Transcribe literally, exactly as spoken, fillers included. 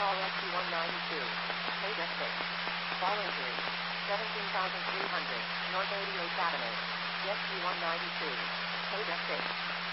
call S T one ninety-two. Page F six. Ball injury. seventeen thousand three hundred. North eighty-eighth Avenue. S T one ninety-two. Page F six.